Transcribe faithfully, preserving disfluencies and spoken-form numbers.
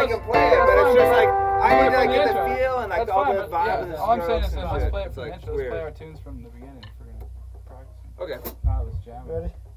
I can play it, but it's just like I need to like, get the intro. feel and like That's all fine, the but, vibe yeah, of the all I'm saying is strokes let's and play it shit. for the It's, like, intro. Let's weird. play our tunes from the beginning if we're gonna practice. Okay. Now let's jam. Ready?